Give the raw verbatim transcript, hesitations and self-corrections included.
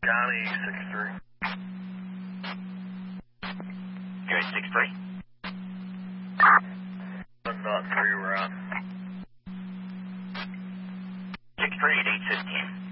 Johnny, six three. Okay, six three. One not three, we're on. six three at eight fifteen.